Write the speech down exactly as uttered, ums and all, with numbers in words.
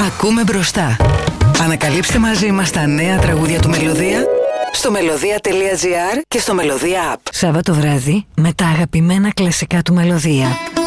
Ακούμε μπροστά. Ανακαλύψτε μαζί μας τα νέα τραγούδια του Μελωδία στο μελωδία τελεία τζι άρ και στο Μελωδία App. Σάββατο βράδυ με τα αγαπημένα κλασικά του Μελωδία.